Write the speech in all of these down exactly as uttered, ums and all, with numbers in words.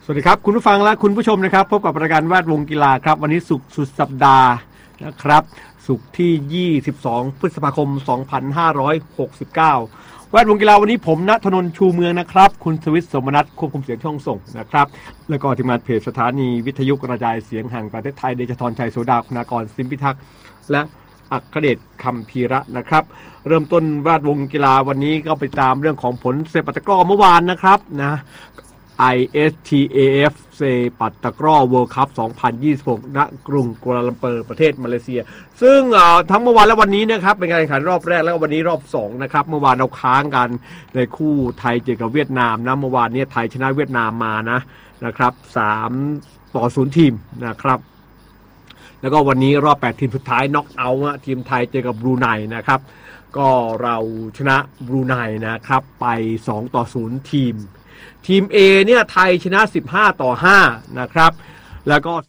สวัสดีครับคุณผู้ฟังและคุณผู้ชมนะครับพบกับรายการแวดวงกีฬาครับวันนี้ศุกร์สุดสัปดาห์นะครับศุกร์ที่ยี่สิบสองพฤษภาคมสองพันห้าร้อยหกสิบเก้าแวดวงกีฬาวันนี้ผมณธนนท์ชูเมืองนะครับคุณสวิทย์สมนัสควบคุมเสียงช่องส่งนะครับแล้วก็ทีมงานเพจสถานีวิทยุกระจายเสียงแห่งประเทศไทยเดชธรชัยโสดาคุณากรสิมพิทักษ์และอัครเดชคำพีระนะครับเริ่มต้นแวดวงกีฬาวันนี้ก็ไปตามเรื่องของผลเซปัตตะกร้อเมื่อวานนะครับนะ ไอ เอส ที เอ เอฟ เซปัตตะกร้อเวิลด์คัพสองพันยี่สิบหกณกรุงกัวลาลัมเปอร์ประเทศมาเลเซียซึ่งทั้งเมื่อวานและวันนี้นะครับเป็นการแข่งขันรอบแรกแล้วก็วันนี้รอบสองนะครับเมื่อวานเราค้างกันในคู่ไทยเจอกับเวียดนามนะเมื่อวานนี้ไทยชนะเวียดนามมานะนะครับสามต่อศูนย์ทีมนะครับแล้วก็วันนี้รอบแปดทีมสุดท้ายน็อกเอาท์ทีมไทยเจอกับบรูไนนะครับก็เราชนะบรูไนนะครับไปสองต่อศูนย์ทีมทีม A เนี่ยไทยชนะสิบห้าต่อห้านะครับแล้วก็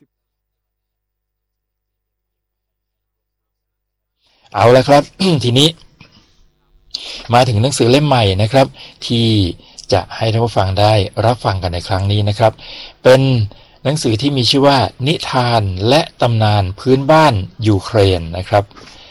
เอาละครับ ทีนี้มาถึงหนังสือเล่มใหม่นะครับที่จะให้ท่านผู้ฟังได้รับฟังกันในครั้งนี้นะครับเป็นหนังสือที่มีชื่อว่านิทานและตำนานพื้นบ้านยูเครนนะครับ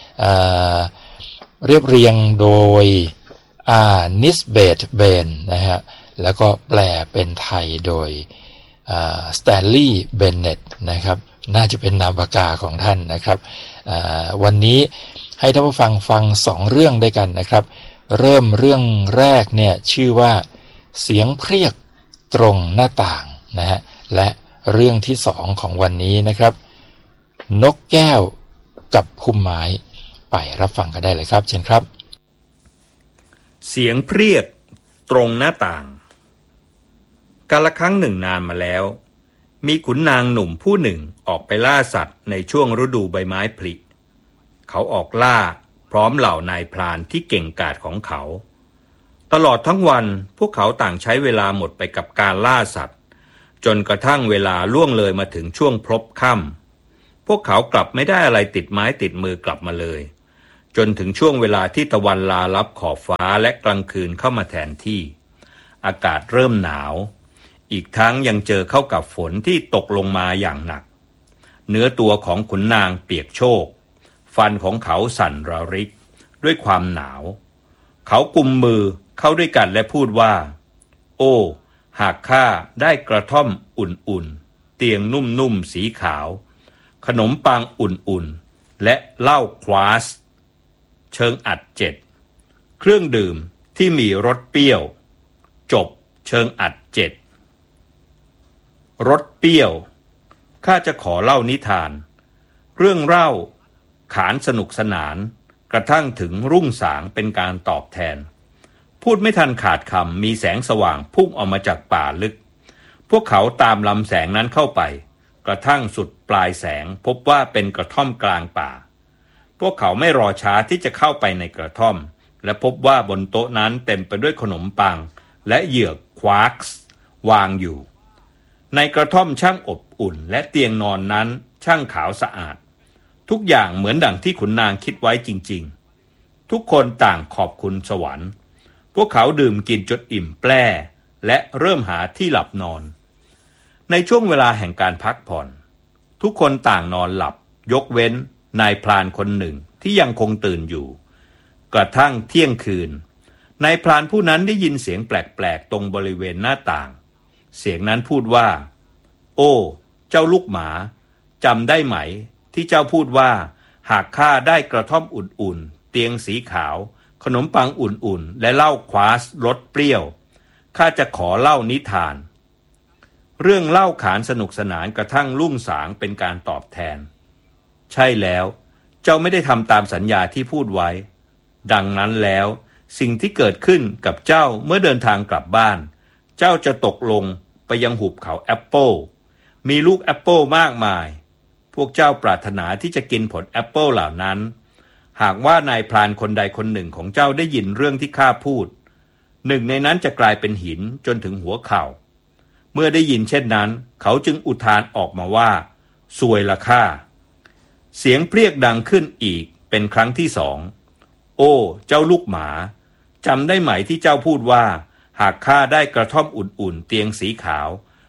เรียบเรียงโดยอานิสเบตเบนนะฮะแล้วก็แปลเป็นไทยโดยสแตนลีย์เบนเน็ตนะครับน่าจะเป็นนามปากกาของท่านนะครับวันนี้ให้ท่านผู้ฟังฟังสองเรื่องด้วยกันนะครับเริ่มเรื่องแรกเนี่ยชื่อว่าเสียงเพรียกตรงหน้าต่างนะฮะและเรื่องที่สองของวันนี้นะครับนกแก้วกับพุ่มไม้ไปรับฟังกันได้เลยครับเชิญครับเสียงเพรียกตรงหน้าต่างกาลครั้งหนึ่งนานมาแล้วมีขุนนางหนุ่มผู้หนึ่งออกไปล่าสัตว์ในช่วงฤดูใบไม้ผลิเขาออกล่าพร้อมเหล่านายพรานที่เก่งกาจของเขาตลอดทั้งวันพวกเขาต่างใช้เวลาหมดไปกับการล่าสัตว์จนกระทั่งเวลาล่วงเลยมาถึงช่วงพลบค่ำพวกเขากลับไม่ได้อะไรติดไม้ติดมือกลับมาเลยจนถึงช่วงเวลาที่ตะวันลาลับขอบฟ้าและกลางคืนเข้ามาแทนที่อากาศเริ่มหนาวอีกทั้งยังเจอเข้ากับฝนที่ตกลงมาอย่างหนักเนื้อตัวของขุนนางเปียกโชกฟันของเขาสั่นระริกด้วยความหนาวเขากุมมือเข้าด้วยกันและพูดว่าโอ้หากข้าได้กระท่อมอุ่นๆเตียงนุ่มๆสีขาวขนมปังอุ่นๆและเหล้าควาสเชิงอัดเจ็ดเครื่องดื่มที่มีรสเปรี้ยวจบเชิงอัดเจ็ดรสเปรี้ยวข้าจะขอเล่านิทานเรื่องเล่าขานสนุกสนานกระทั่งถึงรุ่งสางเป็นการตอบแทนพูดไม่ทันขาดคำมีแสงสว่างพุ่งออกมาจากป่าลึกพวกเขาตามลำแสงนั้นเข้าไปกระทั่งสุดปลายแสงพบว่าเป็นกระท่อมกลางป่าพวกเขาไม่รอช้าที่จะเข้าไปในกระท่อมและพบว่าบนโต๊ะนั้นเต็มไปด้วยขนมปังและเหยือกควาร์กส์วางอยู่ในกระท่อมช่างอบอุ่นและเตียงนอนนั้นช่างขาวสะอาดทุกอย่างเหมือนดั่งที่ขุนนางคิดไว้จริงๆทุกคนต่างขอบคุณสวรรค์พวกเขาดื่มกินจนอิ่มแปร่และเริ่มหาที่หลับนอนในช่วงเวลาแห่งการพักผ่อนทุกคนต่างนอนหลับยกเว้นนายพรานคนหนึ่งที่ยังคงตื่นอยู่กระทั่งเที่ยงคืนนายพรานผู้นั้นได้ยินเสียงแปลกๆตรงบริเวณหน้าต่างเสียงนั้นพูดว่าโอ้เจ้าลูกหมาจำได้ไหมที่เจ้าพูดว่าหากข้าได้กระท่อมอุ่นๆเตียงสีขาวขนมปังอุ่นๆและเหล้าควาสรสเปรี้ยวข้าจะขอเล่านิทานเรื่องเล่าขานสนุกสนานกระทั่งรุ่งสางเป็นการตอบแทนใช่แล้วเจ้าไม่ได้ทำตามสัญญาที่พูดไว้ดังนั้นแล้วสิ่งที่เกิดขึ้นกับเจ้าเมื่อเดินทางกลับบ้านเจ้าจะตกลงไปยังหุบเขาแอปเปิลมีลูกแอปเปิลมากมายพวกเจ้าปรารถนาที่จะกินผลแอปเปิลเหล่านั้นหากว่านายพรานคนใดคนหนึ่งของเจ้าได้ยินเรื่องที่ข้าพูดหนึ่งในนั้นจะกลายเป็นหินจนถึงหัวเข่าเมื่อได้ยินเช่นนั้นเขาจึงอุทานออกมาว่าซวยละข้าเสียงเพรียกดังขึ้นอีกเป็นครั้งที่สองโอ้เจ้าลูกหมาจำได้ไหมที่เจ้าพูดว่าหากข้าได้กระท่อมอุ่นๆเตียงสีขาว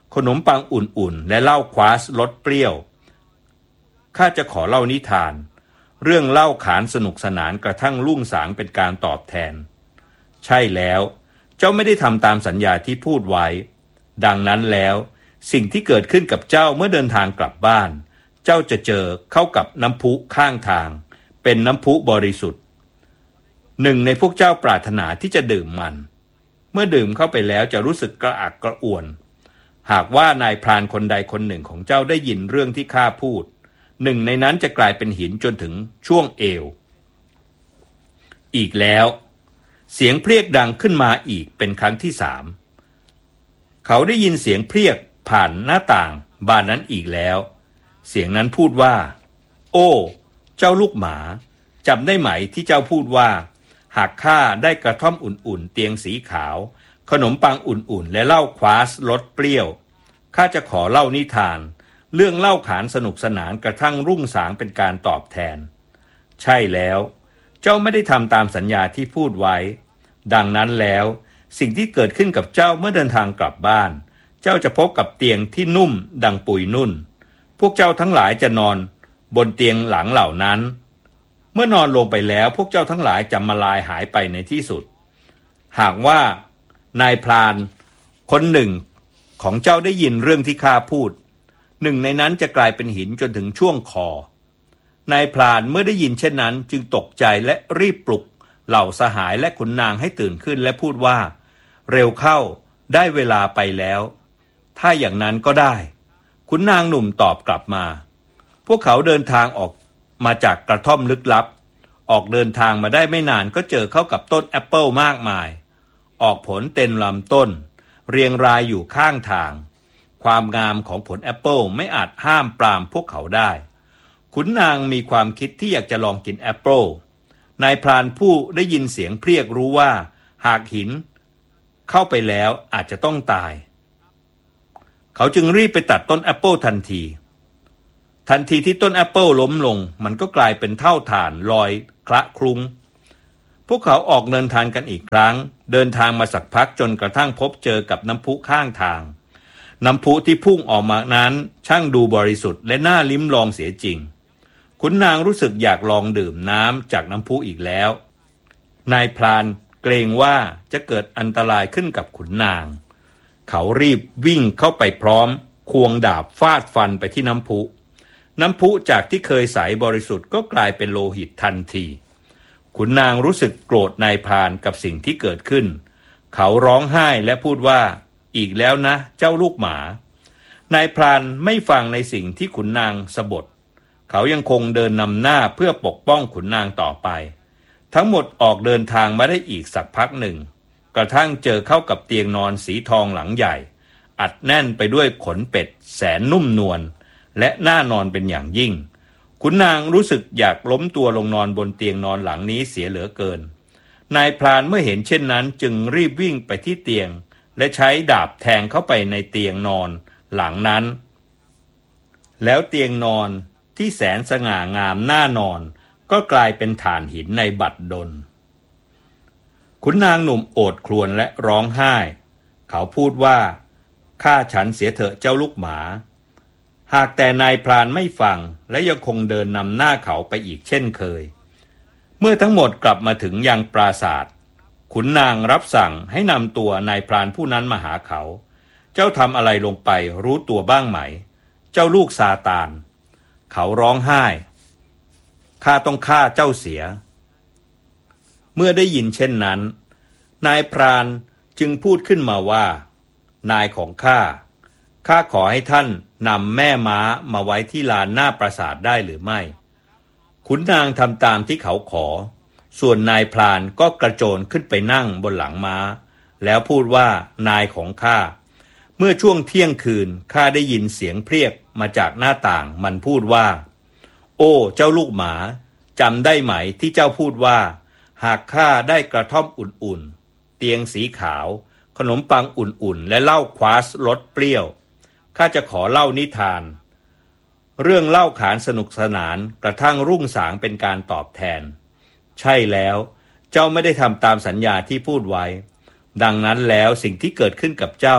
ขนมปังอุ่นๆและเหล้าควาสรสเปรี้ยวข้าจะขอเล่านิทานเรื่องเล่าขานสนุกสนานกระทั่งรุ่งสางเป็นการตอบแทนใช่แล้วเจ้าไม่ได้ทำตามสัญญาที่พูดไว้ดังนั้นแล้วสิ่งที่เกิดขึ้นกับเจ้าเมื่อเดินทางกลับบ้านเจ้าจะเจอเข้ากับน้ำพุข้างทางเป็นน้ำพุบริสุทธิ์หนึ่งในพวกเจ้าปรารถนาที่จะดื่มมันเมื่อดื่มเข้าไปแล้วจะรู้สึกกระอักกระอ่วนหากว่านายพรานคนใดคนหนึ่งของเจ้าได้ยินเรื่องที่ข้าพูดหนึ่งในนั้นจะกลายเป็นหินจนถึงช่วงเอวอีกแล้วเสียงเพรียกดังขึ้นมาอีกเป็นครั้งที่สามเขาได้ยินเสียงเพรียกผ่านหน้าต่างบานนั้นอีกแล้วเสียงนั้นพูดว่าโอ้เจ้าลูกหมาจำได้ไหมที่เจ้าพูดว่าหากข้าได้กระท่อมอุ่นๆเตียงสีขาวขนมปังอุ่นๆและเหล้าควาสรสเปรี้ยวข้าจะขอเล่านิทานเรื่องเล่าขานสนุกสนานกระทั่งรุ่งสางเป็นการตอบแทนใช่แล้วเจ้าไม่ได้ทำตามสัญญาที่พูดไว้ดังนั้นแล้วสิ่งที่เกิดขึ้นกับเจ้าเมื่อเดินทางกลับบ้านเจ้าจะพบกับเตียงที่นุ่มดังปุยนุ่นพวกเจ้าทั้งหลายจะนอนบนเตียงหลังเหล่านั้นเมื่อนอนลงไปแล้วพวกเจ้าทั้งหลายจะมาลายหายไปในที่สุดหากว่านายพรานคนหนึ่งของเจ้าได้ยินเรื่องที่ข้าพูดหนึ่งในนั้นจะกลายเป็นหินจนถึงช่วงคอนายพรานเมื่อได้ยินเช่นนั้นจึงตกใจและรีบปลุกเหล่าสหายและขุนนางให้ตื่นขึ้นและพูดว่าเร็วเข้าได้เวลาไปแล้วถ้าอย่างนั้นก็ได้ขุนนางหนุ่มตอบกลับมาพวกเขาเดินทางออกมาจากกระท่อมลึกลับออกเดินทางมาได้ไม่นานก็เจอเข้ากับต้นแอปเปิลมากมายออกผลเต็มลำต้นเรียงรายอยู่ข้างทางความงามของผลแอปเปิลไม่อาจห้ามปรามพวกเขาได้ขุนนางมีความคิดที่อยากจะลองกินแอปเปิลนายพรานผู้ได้ยินเสียงเพรียกรู้ว่าหากหินเข้าไปแล้วอาจจะต้องตายเขาจึงรีบไปตัดต้นแอปเปิลทันทีทันทีที่ต้นแอปเปิลล้มลงมันก็กลายเป็นเท่าฐานลอยคละคลุ้งพวกเขาออกเดินทางกันอีกครั้งเดินทางมาสักพักจนกระทั่งพบเจอกับน้ำพุข้างทางน้ำพุที่พุ่งออกมานั้นช่างดูบริสุทธิ์และน่าลิ้มลองเสียจริงขุนนางรู้สึกอยากลองดื่มน้ำจากน้ำพุอีกแล้วนายพรานเกรงว่าจะเกิดอันตรายขึ้นกับขุนนางเขารีบวิ่งเข้าไปพร้อมควงดาบฟาดฟันไปที่น้ำพุน้ำพุจากที่เคยใสบริสุทธิ์ก็กลายเป็นโลหิตทันทีขุนนางรู้สึกโกรธนายพรานกับสิ่งที่เกิดขึ้นเขาร้องไห้และพูดว่าอีกแล้วนะเจ้าลูกหมานายพรานไม่ฟังในสิ่งที่ขุนนางสบถเขายังคงเดินนำหน้าเพื่อปกป้องขุนนางต่อไปทั้งหมดออกเดินทางมาได้อีกสักพักหนึ่งกระทั่งเจอเข้ากับเตียงนอนสีทองหลังใหญ่อัดแน่นไปด้วยขนเป็ดแสนนุ่มนวลและน่านอนเป็นอย่างยิ่งขุนนางรู้สึกอยากล้มตัวลงนอนบนเตียงนอนหลังนี้เสียเหลือเกินนายพรานเมื่อเห็นเช่นนั้นจึงรีบวิ่งไปที่เตียงและใช้ดาบแทงเข้าไปในเตียงนอนหลังนั้นแล้วเตียงนอนที่แสนสง่างามน่านอนก็กลายเป็นถ่านหินในบัดดลขุนนางหนุ่มโอดครวญและร้องไห้เขาพูดว่าฆ่าฉันเสียเถอะเจ้าลูกหมาหากแต่นายพรานไม่ฟังและยังคงเดินนำหน้าเขาไปอีกเช่นเคยเมื่อทั้งหมดกลับมาถึงยังปราสาทขุนนางรับสั่งให้นำตัวนายพรานผู้นั้นมาหาเขาเจ้าทำอะไรลงไปรู้ตัวบ้างไหมเจ้าลูกซาตานเขาร้องไห้ข้าต้องฆ่าเจ้าเสียเมื่อได้ยินเช่นนั้นนายพรานจึงพูดขึ้นมาว่านายของข้าข้าขอให้ท่านนำแม่ม้ามาไว้ที่ลานหน้าปราสาทได้หรือไม่ขุนนางทำตามที่เขาขอส่วนนายพรานก็กระโจนขึ้นไปนั่งบนหลังม้าแล้วพูดว่านายของข้าเมื่อช่วงเที่ยงคืนข้าได้ยินเสียงเพรียกมาจากหน้าต่างมันพูดว่าโอ้เจ้าลูกหมาจำได้ไหมที่เจ้าพูดว่าหากข้าได้กระท่อมอุ่นๆเตียงสีขาวขนมปังอุ่นๆและเหล้าควาสรสเปรี้ยวข้าจะขอเล่านิทานเรื่องเล่าขานสนุกสนานกระทั่งรุ่งสางเป็นการตอบแทนใช่แล้วเจ้าไม่ได้ทำตามสัญญาที่พูดไว้ดังนั้นแล้วสิ่งที่เกิดขึ้นกับเจ้า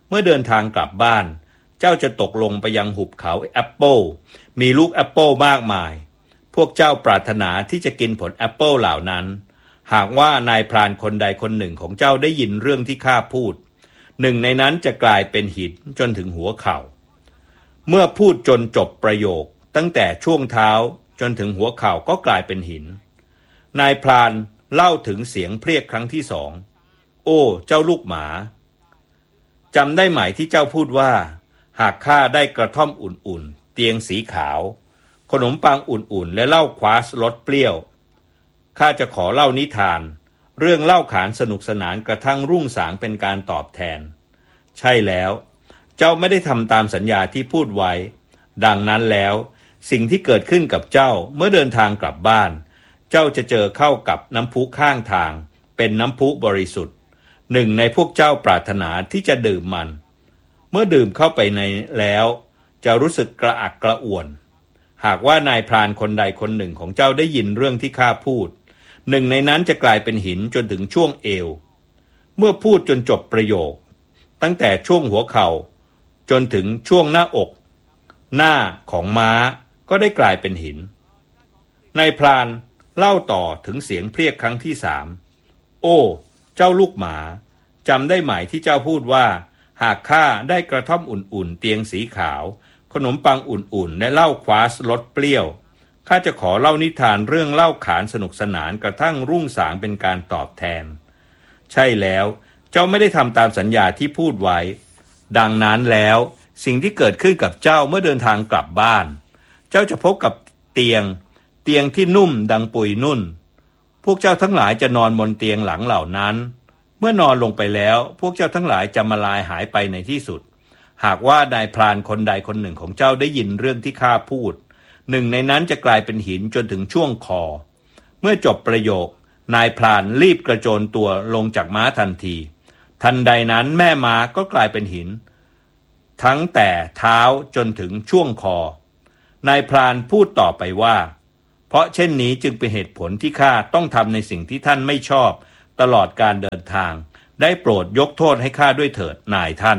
เมื่อเดินทางกลับบ้านเจ้าจะตกลงไปยังหุบเขาแอปเปิลมีลูกแอปเปิลมากมายพวกเจ้าปรารถนาที่จะกินผลแอปเปิลเหล่านั้นหากว่านายพรานคนใดคนหนึ่งของเจ้าได้ยินเรื่องที่ข้าพูดหนึ่งในนั้นจะกลายเป็นหินจนถึงหัวเข่าเมื่อพูดจนจบประโยคตั้งแต่ช่วงเท้าจนถึงหัวเข่าก็กลายเป็นหินนายพรานเล่าถึงเสียงเพรียกครั้งที่สองโอ้เจ้าลูกหมาจำได้ไหมที่เจ้าพูดว่าหากข้าได้กระท่อมอุ่นๆเตียงสีขาวขนมปังอุ่นๆและเหล้าควาสรสเปรี้ยวข้าจะขอเล่านิทานเรื่องเล่าขานสนุกสนานกระทั่งรุ่งสางเป็นการตอบแทนใช่แล้วเจ้าไม่ได้ทำตามสัญญาที่พูดไว้ดังนั้นแล้วสิ่งที่เกิดขึ้นกับเจ้าเมื่อเดินทางกลับบ้านเจ้าจะเจอเข้ากับน้ำพุข้างทางเป็นน้ำพุบริสุทธิ์หนึ่งในพวกเจ้าปรารถนาที่จะดื่มมันเมื่อดื่มเข้าไปในแล้วจะรู้สึกกระอักกระอ่วนหากว่านายพรานคนใดคนหนึ่งของเจ้าได้ยินเรื่องที่ข้าพูดหนึ่งในนั้นจะกลายเป็นหินจนถึงช่วงเอวเมื่อพูดจนจบประโยคตั้งแต่ช่วงหัวเข่าจนถึงช่วงหน้าอกหน้าของม้าก็ได้กลายเป็นหินนายพรานเล่าต่อถึงเสียงเพรียกครั้งที่สามโอ้เจ้าลูกหมาจำได้ไหมที่เจ้าพูดว่าหากข้าได้กระท่อมอุ่นๆเตียงสีขาวขนมปังอุ่นๆและเหล้าควาสรสเปรี้ยวข้าจะขอเล่านิทานเรื่องเล่าขานสนุกสนานกระทั่งรุ่งสางเป็นการตอบแทนใช่แล้วเจ้าไม่ได้ทำตามสัญญาที่พูดไว้ดังนั้นแล้วสิ่งที่เกิดขึ้นกับเจ้าเมื่อเดินทางกลับบ้านเจ้าจะพบกับเตียงเตียงที่นุ่มดังปุยนุ่นพวกเจ้าทั้งหลายจะนอนบนเตียงหลังเหล่านั้นเมื่อนอนลงไปแล้วพวกเจ้าทั้งหลายจะมาลายหายไปในที่สุดหากว่านายพรานคนใดคนหนึ่งของเจ้าได้ยินเรื่องที่ข้าพูดหนึ่งในนั้นจะกลายเป็นหินจนถึงช่วงคอเมื่อจบประโยคนายพรานรีบกระโจนตัวลงจากม้าทันทีทันใดนั้นแม่ม้าก็กลายเป็นหินทั้งแต่เท้าจนถึงช่วงคอนายพรานพูดต่อไปว่าเพราะเช่นนี้จึงเป็นเหตุผลที่ข้าต้องทำในสิ่งที่ท่านไม่ชอบตลอดการเดินทางได้โปรดยกโทษให้ข้าด้วยเถิดนายท่าน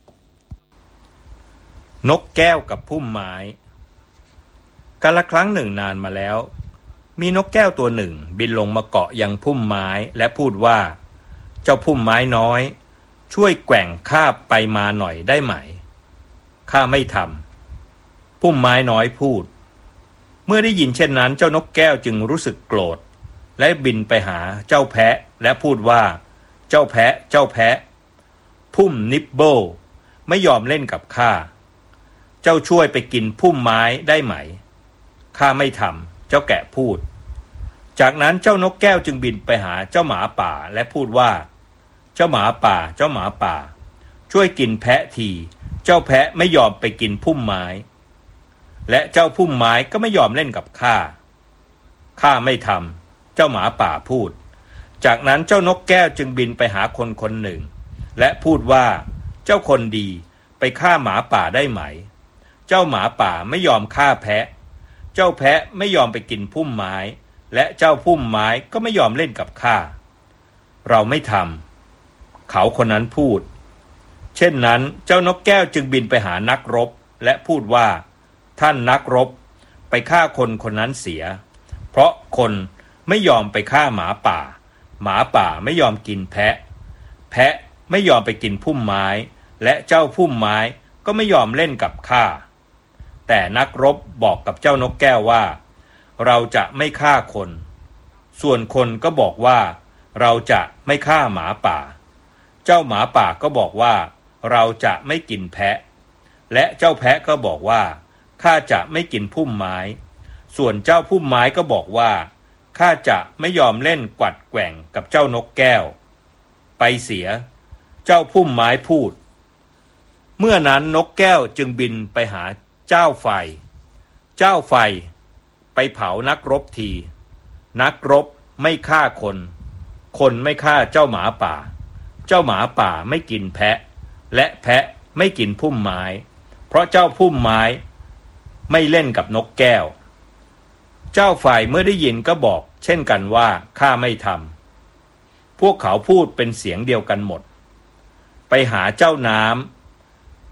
นกแก้วกับพุ่มไม้กาลครั้งหนึ่งนานมาแล้วมีนกแก้วตัวหนึ่งบินลงมาเกาะยังพุ่มไม้และพูดว่าเจ้าพุ่มไม้น้อยช่วยแกว่งข้าไปมาหน่อยได้ไหมข้าไม่ทำพุ่มไม้น้อยพูดเมื่อได้ยินเช่นนั้นเจ้านกแก้วจึงรู้สึกโกรธและบินไปหาเจ้าแพะและพูดว่าเจ้าแพะเจ้าแพะพุ่มนิบเบิลไม่ยอมเล่นกับข้าเจ้าช่วยไปกินพุ่มไม้ได้ไหมข้าไม่ทำเจ้าแกะพูดจากนั้นเจ้านกแก้วจึงบินไปหาเจ้าหมาป่าและพูดว่าเจ้าหมาป่าเจ้าหมาป่าช่วยกินแพะทีเจ้าแพะไม่ยอมไปกินพุ่มไม้และเจ้าพุ่มไม้ก็ไม่ยอมเล่นกับข้าข้าไม่ทำเจ้าหมาป่าพูดจากนั้นเจ้านกแก้วจึงบินไปหาคนคนหนึ่งและพูดว่าเจ้าคนดีไปฆ่าหมาป่าได้ไหมเจ้าหมาป่าไม่ยอมฆ่าแพะเจ้าแพะไม่ยอมไปกินพุ่มไม้และเจ้าพุ่มไม้ก็ไม่ยอมเล่นกับข้าเราไม่ทำเขาคนนั้นพูดเช่นนั้นเจ้านกแก้วจึงบินไปหานักรบและพูดว่าท่านนักรบไปฆ่าคนคนนั้นเสียเพราะคนไม่ยอมไปฆ่าหมาป่าหมาป่าไม่ยอมกินแพะแพะไม่ยอมไปกินพุ่มไม้และเจ้าพุ่มไม้ก็ไม่ยอมเล่นกับข้าแต่นักรบบอกกับเจ้านกแก้วว่าเราจะไม่ฆ่าคนส่วนคนก็บอกว่าเราจะไม่ฆ่าหมาป่าเจ้าหมาป่าก็บอกว่าเราจะไม่กินแพะและเจ้าแพะก็บอกว่าข้าจะไม่กินพุ่มไม้ส่วนเจ้าพุ่มไม้ก็บอกว่าข้าจะไม่ยอมเล่นกวัดแกว่งกับเจ้านกแก้วไปเสียเจ้าพุ่มไม้พูดเมื่อนั้นนกแก้วจึงบินไปหาเจ้าไฟเจ้าไฟไปเผานักรบทีนักรบไม่ฆ่าคนคนไม่ฆ่าเจ้าหมาป่าเจ้าหมาป่าไม่กินแพะและแพะไม่กินพุ่มไม้เพราะเจ้าพุ่มไม้ไม่เล่นกับนกแก้วเจ้าฝ่ายเมื่อได้ยินก็บอกเช่นกันว่าข้าไม่ทำพวกเขาพูดเป็นเสียงเดียวกันหมดไปหาเจ้าน้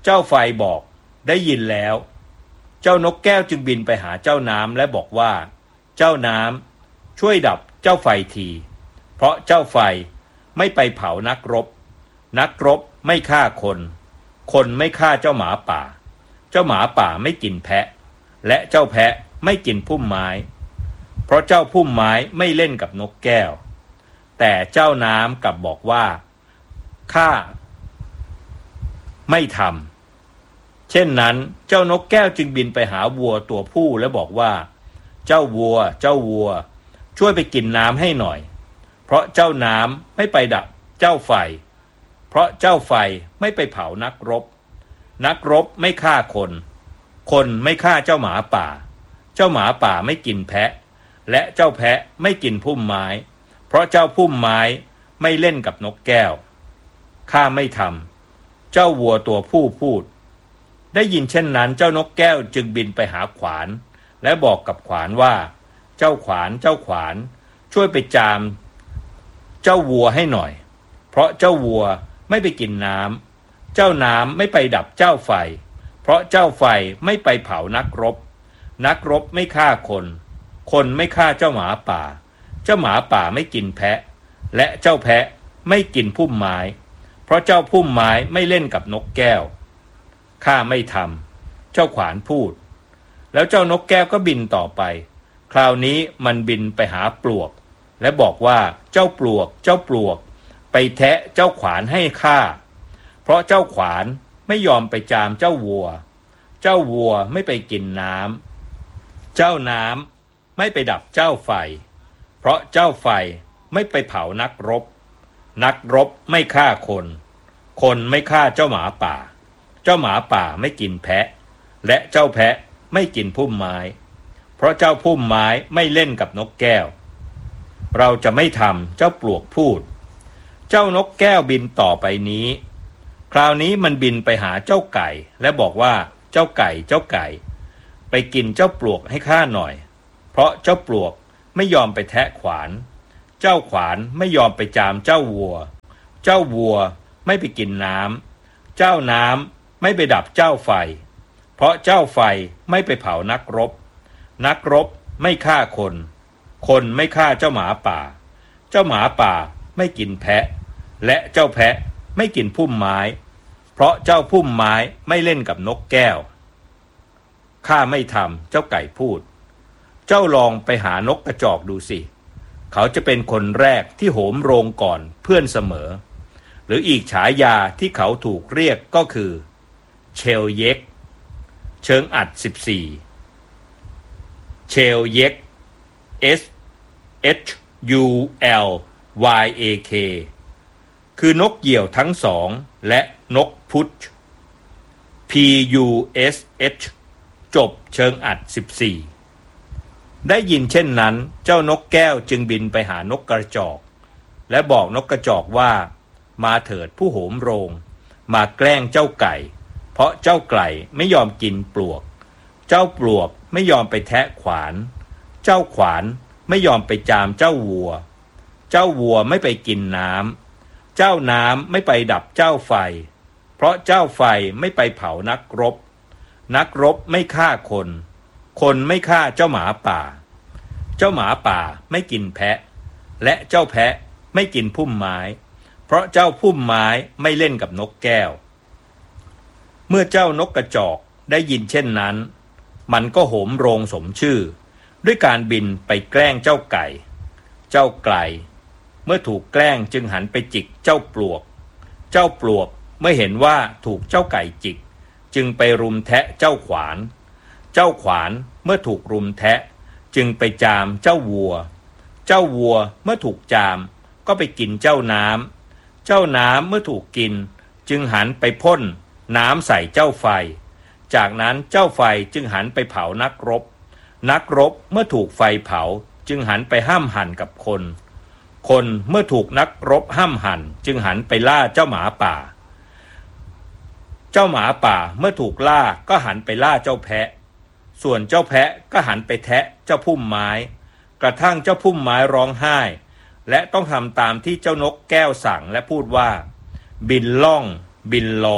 เจ้าไฟบอกได้ยินแล้วเจ้านกแก้วจึงบินไปหาเจ้าน้ำและบอกว่าเจ้าน้ำช่วยดับเจ้าไฟทีเพราะเจ้าไฟไม่ไปเผานักรบนักรบไม่ฆ่าคนคนไม่ฆ่าเจ้าหมาป่าเจ้าหมาป่าไม่กินแพะและเจ้าแพะไม่กินพุ่มไม้เพราะเจ้าพุ่มไม้ไม่เล่นกับนกแก้วแต่เจ้าน้ำกลับบอกว่าข้าไม่ทำเช่นนั้นเจ้านกแก้วจึงบินไปหาวัวตัวผู้และบอกว่าเจ้าวัวเจ้าวัวช่วยไปกินน้ำให้หน่อยเพราะเจ้าน้ำไม่ไปดับเจ้าไฟเพราะเจ้าไฟไม่ไปเผานักรบนักรบไม่ฆ่าคนคนไม่ฆ่าเจ้าหมาป่าเจ้าหมาป่าไม่กินแพะและเจ้าแพะไม่กินพุ่มไม้เพราะเจ้าพุ่มไม้ไม่เล่นกับนกแก้วข้าไม่ทำเจ้าวัวตัวผู้พูดได้ยินเช่นนั้นเจ้านกแก้วจึงบินไปหาขวานและบอกกับขวานว่าเจ้าขวานเจ้าขวานช่วยไปจามเจ้าวัวให้หน่อยเพราะเจ้าวัวไม่ไปกินน้ำเจ้าน้ำไม่ไปดับเจ้าไฟเพราะเจ้าไฟไม่ไปเผานักรบนักรบไม่ฆ่าคนคนไม่ฆ่าเจ้าหมาป่าเจ้าหมาป่าไม่กินแพะและเจ้าแพะไม่กินพุ่มไม้เพราะเจ้าพุ่มไม้ไม่เล่นกับนกแก้วข้าไม่ทำเจ้าขวานพูดแล้วเจ้านกแก้วก็บินต่อไปคราวนี้มันบินไปหาปลวกและบอกว่าเจ้าปลวกเจ้าปลวกไปแทะเจ้าขวานให้ข้าเพราะเจ้าขวานไม่ยอมไปจามเจ้าวัวเจ้าวัวไม่ไปกินน้ำเจ้าน้ำไม่ไปดับเจ้าไฟเพราะเจ้าไฟไม่ไปเผานักรบนักรบไม่ฆ่าคนคนไม่ฆ่าเจ้าหมาป่าเจ้าหมาป่าไม่กินแพะและเจ้าแพะไม่กินพุ่มไม้เพราะเจ้าพุ่มไม้ไม่เล่นกับนกแก้วเราจะไม่ทำเจ้าปลวกพูดเจ้านกแก้วบินต่อไปนี้คราวนี้มันบินไปหาเจ้าไก่และบอกว่าเจ้าไก่เจ้าไก่ไปกินเจ้าปลวกให้ข้าหน่อยเพราะเจ้าปลวกไม่ยอมไปแทะขวานเจ้าขวานไม่ยอมไปจามเจ้าวัวเจ้าวัวไม่ไปกินน้ำเจ้าน้ำไม่ไปดับเจ้าไฟเพราะเจ้าไฟไม่ไปเผานักรบนักรบไม่ฆ่าคนคนไม่ฆ่าเจ้าหมาป่าเจ้าหมาป่าไม่กินแพะและเจ้าแพะไม่กินพุ่มไม้เพราะเจ้าพุ่มไม้ไม่เล่นกับนกแก้วข้าไม่ทำเจ้าไก่พูดเจ้าลองไปหานกกระจอกดูสิเขาจะเป็นคนแรกที่โหมโรงก่อนเพื่อนเสมอหรืออีกฉายาที่เขาถูกเรียกก็คือเชลเย็กเชิงอัดสิบสี่เชลเย็ก S H U L Y A K คือนกเหยี่ยวทั้งสองและนกพุช P U S H จบเชิงอัดสิบสี่ได้ยินเช่นนั้นเจ้านกแก้วจึงบินไปหานกกระจอกและบอกนกกระจอกว่ามาเถิดผู้โหมโรงมาแกล้งเจ้าไก่เพราะเจ้าไก่ไม่ยอมกินปลวกเจ้าปลวกไม่ยอมไปแทะขวานเจ้าขวานไม่ยอมไปจามเจ้าวัวเจ้าวัวไม่ไปกินน้ำเจ้าน้ำไม่ไปดับเจ้าไฟเพราะเจ้าไฟไม่ไปเผานักรบนักรบไม่ฆ่าคนคนไม่ฆ่าเจ้าหมาป่าเจ้าหมาป่าไม่กินแพะและเจ้าแพะไม่กินพุ่มไม้เพราะเจ้าพุ่มไม้ไม่เล่นกับนกแก้วเมื่อเจ้านกกระจอกได้ยินเช่นนั้นมันก็โหมโรงสมชื่อด้วยการบินไปแกล้งเจ้าไก่เจ้าไก่เมื่อถูกแกล้งจึงหันไปจิกเจ้าปลวกเจ้าปลวกเมื่อเห็นว่าถูกเจ้าไก่จิกจึงไปรุมแทะเจ้าขวานเจ้าขวานเมื่อถูกรุมแทะจึงไปจามเจ้าวัวเจ้าวัวเมื่อถูกจามก็ไปกินเจ้าน้ำเจ้าน้ำเมื่อถูกกินจึงหันไปพ่นน้ำใส่เจ้าไฟจากนั้นเจ้าไฟจึงหันไปเผานักรบนักรบเมื่อถูกไฟเผาจึงหันไปห้ามหันกับคนคนเมื่อถูกนักรบห้ามหันจึงหันไปล่าเจ้าหมาป่าเจ้าหมาป่าเมื่อถูกล่าก็หันไปล่าเจ้าแพะส่วนเจ้าแพะก็หันไปแทะเจ้าพุ่มไม้กระทั่งเจ้าพุ่มไม้ร้องไห้และต้องทำตามที่เจ้านกแก้วสั่งและพูดว่าบินล่องบินลอย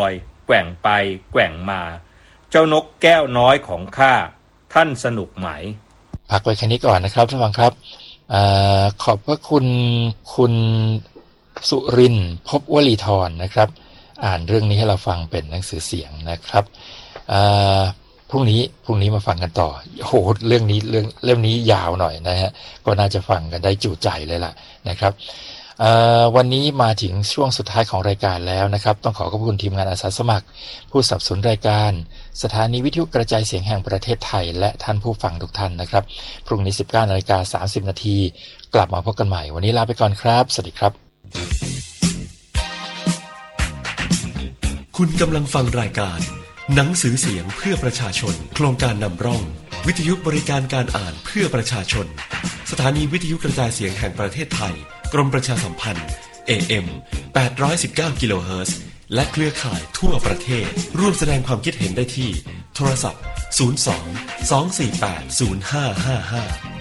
แกว่งไปแกว่งมาเจ้านกแก้วน้อยของข้าท่านสนุกไหมพักไว้แค่นี้ก่อนนะครับท่านผู้ฟังครับอขอบพระคุณคุณสุรินทร์ภพวลีธรนะครับอ่านเรื่องนี้ให้เราฟังเป็นหนังสือเสียงนะครับพรุ่งนี้พรุ่งนี้มาฟังกันต่อโหเรื่องนี้เรื่องเล่มนี้ยาวหน่อยนะฮะก็น่าจะฟังกันได้จุใจเลยล่ะนะครับวันนี้มาถึงช่วงสุดท้ายของรายการแล้วนะครับต้องขอขอบคุณทีมงานอาสาสมัครผู้สนับสนุนรายการสถานีวิทยุกระจายเสียงแห่งประเทศไทยและท่านผู้ฟังทุกท่านนะครับพรุ่งนี้ สิบเก้านาฬิกาสามสิบนาทีกลับมาพบกันใหม่วันนี้ลาไปก่อนครับสวัสดีครับคุณกำลังฟังรายการหนังสือเสียงเพื่อประชาชนโครงการนำร่องวิทยุบริการการอ่านเพื่อประชาชนสถานีวิทยุกระจายเสียงแห่งประเทศไทยกรมประชาสัมพันธ์ เอ เอ็ม แปดร้อยสิบเก้า กิโลเฮิรตซ์และเครือข่ายทั่วประเทศร่วมแสดงความคิดเห็นได้ที่โทรศัพท์ศูนย์ สอง สอง สี่ แปด ศูนย์ ห้า ห้า ห้า